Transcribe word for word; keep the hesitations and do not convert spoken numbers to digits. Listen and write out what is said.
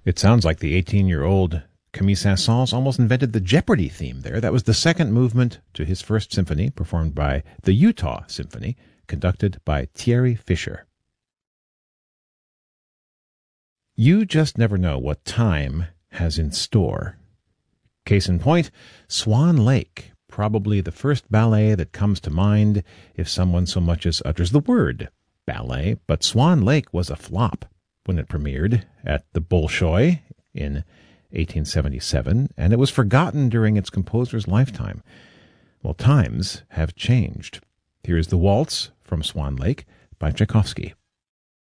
It sounds like the eighteen-year-old Camille Saint-Saëns almost invented the Jeopardy theme there. That was the second movement to his first symphony, performed by the Utah Symphony, conducted by Thierry Fischer. You just never know what time has in store. Case in point, Swan Lake, probably the first ballet that comes to mind if someone so much as utters the word ballet, but Swan Lake was a flop when it premiered at the Bolshoi in eighteen seventy-seven, and it was forgotten during its composer's lifetime. Well, times have changed. Here is the waltz from Swan Lake by Tchaikovsky.